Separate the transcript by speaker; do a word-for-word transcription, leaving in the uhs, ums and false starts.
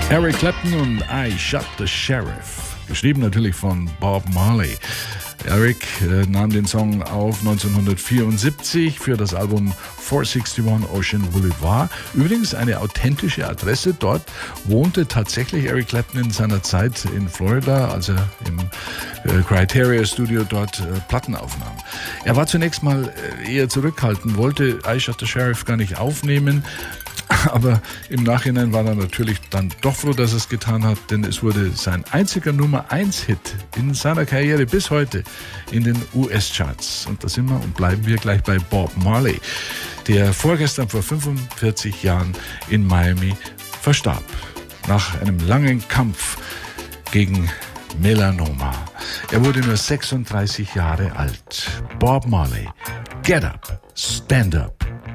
Speaker 1: Eric Clapton und I Shot the Sheriff. Geschrieben natürlich von Bob Marley. Eric äh, nahm den Song auf neunzehnhundertvierundsiebzig für das Album four sixty-one Ocean Boulevard. Übrigens eine authentische Adresse. Dort wohnte tatsächlich Eric Clapton in seiner Zeit in Florida, als er im äh, Criteria Studio dort äh, Platten aufnahm. Er war zunächst mal äh, eher zurückhaltend, wollte I Shot the Sheriff gar nicht aufnehmen. Aber im Nachhinein war er natürlich dann doch froh, dass er es getan hat, denn es wurde sein einziger Nummer eins Hit in seiner Karriere bis heute in den U S-Charts. Und da sind wir und bleiben wir gleich bei Bob Marley, der vorgestern vor fünfundvierzig Jahren in Miami verstarb. Nach einem langen Kampf gegen Melanoma. Er wurde nur sechsunddreißig Jahre alt. Bob Marley, Get Up, Stand Up.